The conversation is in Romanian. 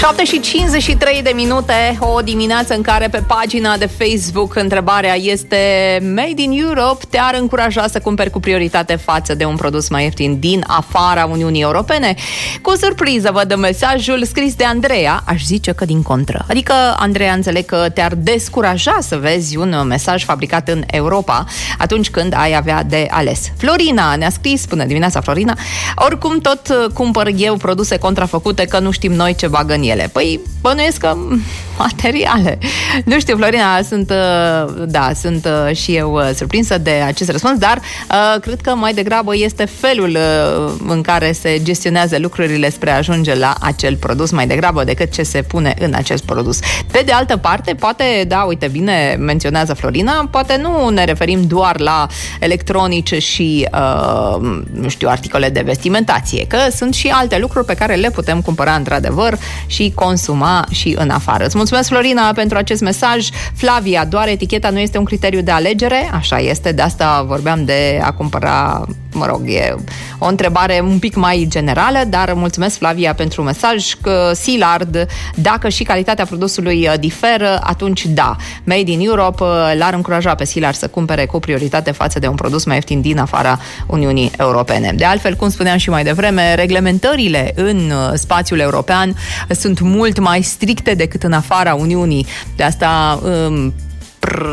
7:53, o dimineață în care pe pagina de Facebook întrebarea este: Made in Europe te-ar încuraja să cumperi cu prioritate față de un produs mai ieftin din afara Uniunii Europene? Cu surpriză văd mesajul scris de Andreea, aș zice că din contră. Adică, Andreea, înțeleg că te-ar descuraja să vezi un mesaj fabricat în Europa atunci când ai avea de ales. Florina ne-a scris, bună dimineața Florina, oricum tot cumpăr eu produse contrafăcute, că nu știm noi ce bagă în ele. Păi, bănuiesc că materiale. Nu știu, Florina, sunt și eu surprinsă de acest răspuns, dar cred că mai degrabă este felul în care se gestionează lucrurile spre a ajunge la acel produs mai degrabă decât ce se pune în acest produs. Pe de altă parte, poate, da, uite, bine menționează Florina, poate nu ne referim doar la electronice și, nu știu, articole de vestimentație, că sunt și alte lucruri pe care le putem cumpăra într-adevăr și consuma și în afară. Îți mulțumesc, Florina, pentru acest mesaj. Flavia, doar eticheta nu este un criteriu de alegere? Așa este, de asta vorbeam de a cumpăra, mă rog, e o întrebare un pic mai generală, dar mulțumesc, Flavia, pentru mesaj. Că Sealard, dacă și calitatea produsului diferă, atunci da. Made in Europe l-ar încuraja pe Sealard să cumpere cu prioritate față de un produs mai ieftin din afara Uniunii Europene. De altfel, cum spuneam și mai devreme, reglementările în spațiul european sunt mult mai stricte decât în afara Uniunii. De asta